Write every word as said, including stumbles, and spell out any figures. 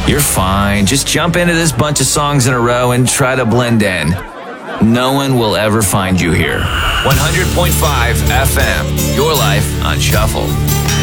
You're fine. Just jump into this bunch of songs in a row and try to blend in. No one will ever find you here. one hundred point five F M, your life on Shuffle.